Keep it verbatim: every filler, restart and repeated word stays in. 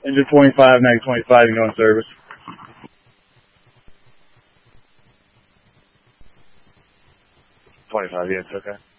Engine twenty-five, neg twenty-five, you go in service. twenty-five, yes, okay.